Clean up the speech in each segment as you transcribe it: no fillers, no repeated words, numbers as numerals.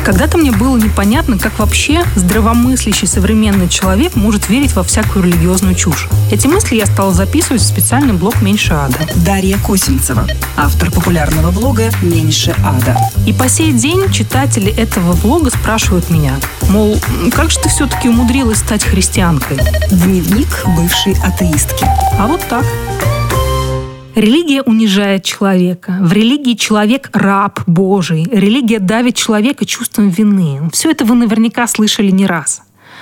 Когда-то мне было непонятно, как вообще здравомыслящий современный человек может верить во всякую религиозную чушь. Эти мысли я стала записывать в специальный блог «Меньше ада». Дарья Косинцева, автор популярного блога «Меньше ада». И по сей день читатели этого блога спрашивают меня, мол, как же ты все-таки умудрилась стать христианкой? Дневник бывшей атеистки. А вот так. Религия унижает человека. В религии человек – раб Божий. Религия давит человека чувством вины. Все это вы наверняка слышали не раз.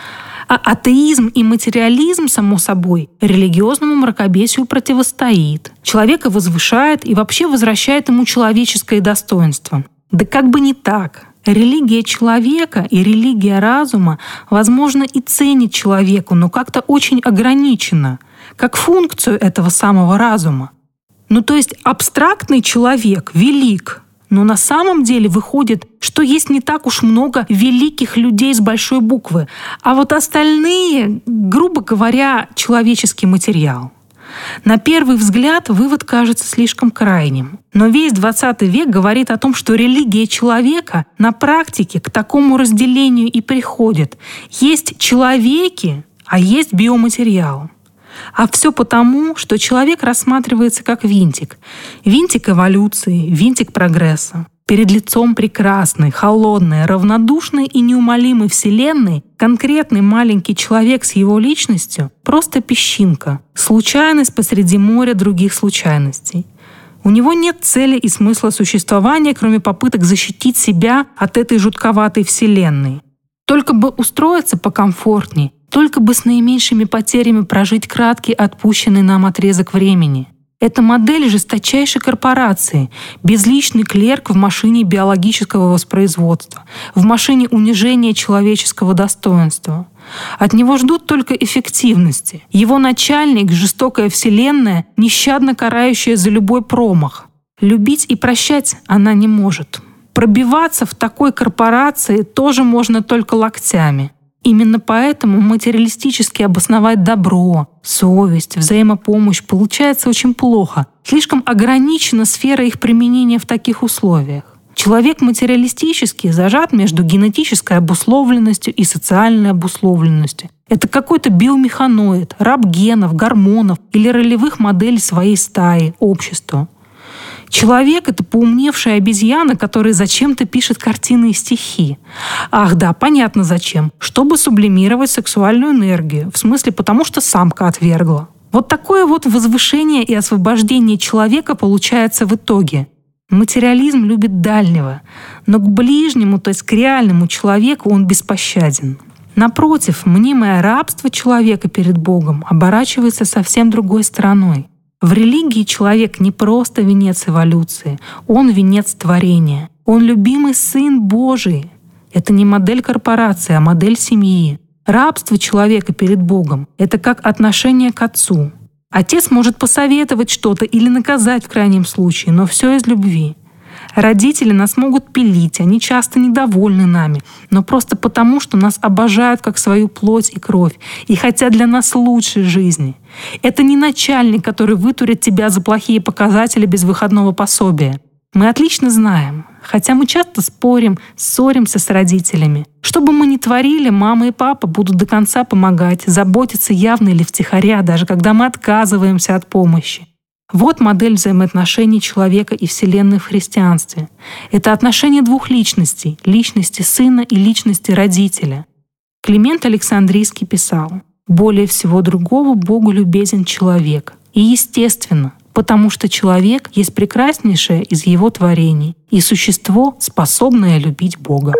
А атеизм и материализм, само собой, религиозному мракобесию противостоит. Человека возвышает и вообще возвращает ему человеческое достоинство. Да как бы не так. Религия человека и религия разума, возможно, и ценит человеку, но как-то очень ограничена, как функцию этого самого разума. Ну, то есть абстрактный человек велик, но на самом деле выходит, что есть не так уж много великих людей с большой буквы, а вот остальные, грубо говоря, человеческий материал. На первый взгляд вывод кажется слишком крайним. Но весь 20 век говорит о том, что религия человека на практике к такому разделению и приходит. Есть человеки, а есть биоматериал. А все потому, что человек рассматривается как винтик. Винтик эволюции, винтик прогресса. Перед лицом прекрасной, холодной, равнодушной и неумолимой вселенной конкретный маленький человек с его личностью — просто песчинка, случайность посреди моря других случайностей. У него нет цели и смысла существования, кроме попыток защитить себя от этой жутковатой вселенной. Только бы устроиться покомфортнее, только бы с наименьшими потерями прожить краткий отпущенный нам отрезок времени. Это модель жесточайшей корпорации, безличный клерк в машине биологического воспроизводства, в машине унижения человеческого достоинства. От него ждут только эффективности. Его начальник — жестокая вселенная, нещадно карающая за любой промах. Любить и прощать она не может. Пробиваться в такой корпорации тоже можно только локтями. Именно поэтому материалистически обосновать добро, совесть, взаимопомощь получается очень плохо. Слишком ограничена сфера их применения в таких условиях. Человек материалистически зажат между генетической обусловленностью и социальной обусловленностью. Это какой-то биомеханоид, раб генов, гормонов или ролевых моделей своей стаи, общества. Человек — это поумневшая обезьяна, которая зачем-то пишет картины и стихи. Ах да, понятно зачем. Чтобы сублимировать сексуальную энергию. В смысле, потому что самка отвергла. Вот такое вот возвышение и освобождение человека получается в итоге. Материализм любит дальнего, но к ближнему, то есть к реальному человеку он беспощаден. Напротив, мнимое рабство человека перед Богом оборачивается совсем другой стороной. В религии человек не просто венец эволюции, он венец творения. Он любимый сын Божий. Это не модель корпорации, а модель семьи. Рабство человека перед Богом — это как отношение к отцу. Отец может посоветовать что-то или наказать в крайнем случае, но все из любви. Родители нас могут пилить, они часто недовольны нами, но просто потому, что нас обожают как свою плоть и кровь и хотят для нас лучшей жизни. Это не начальник, который вытурит тебя за плохие показатели без выходного пособия. Мы отлично знаем, хотя мы часто спорим, ссоримся с родителями. Что бы мы ни творили, мама и папа будут до конца помогать, заботиться явно или втихаря, даже когда мы отказываемся от помощи. Вот модель взаимоотношений человека и Вселенной в христианстве. Это отношение двух личностей — личности сына и личности родителя. Климент Александрийский писал: «Более всего другого Богу любезен человек. И естественно, потому что человек есть прекраснейшее из его творений и существо, способное любить Бога».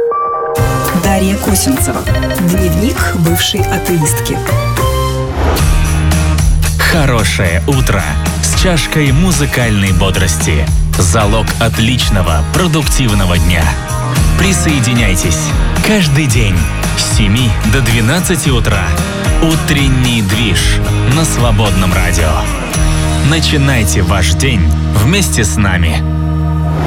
Дарья Косинцева. Дневник бывшей атеистки. Хорошее утро с чашкой музыкальной бодрости. Залог отличного, продуктивного дня. Присоединяйтесь. Каждый день с 7 до 12 утра. Утренний движ на Свободном радио. Начинайте ваш день вместе с нами.